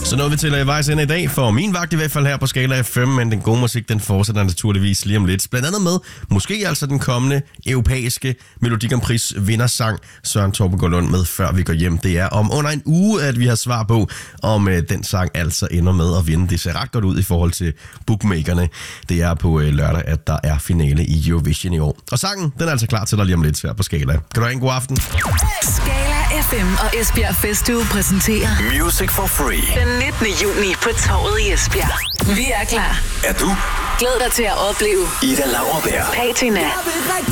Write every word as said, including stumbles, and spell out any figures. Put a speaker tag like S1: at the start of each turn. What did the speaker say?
S1: Så nåede vi til at vejs ind i dag, for min vagt i hvert fald her på Skala F M, men den gode musik, den fortsætter naturligvis lige om lidt. Blandt andet med, måske altså den kommende europæiske Melodi Grand Prix vindersang, Søren Torpegaard Lund med Før vi går hjem. Det er om under en uge, at vi har svar på, om øh, den sang altså ender med at vinde. Det ser ret godt ud i forhold til bookmakerne. Det er på øh, lørdag, at der er finale i Eurovision i år. Og sangen, den er altså klar til dig lige om lidt her på Skala. Kan du have en god aften?
S2: Skala F M og Esbjerg Festuge præsenterer
S3: Music for Free.
S2: den nittende juni på Torvet i Esbjerg. Vi er klar.
S3: Er du?
S2: Glæd dig til at opleve
S3: Ida Lauerberg.
S2: Patina,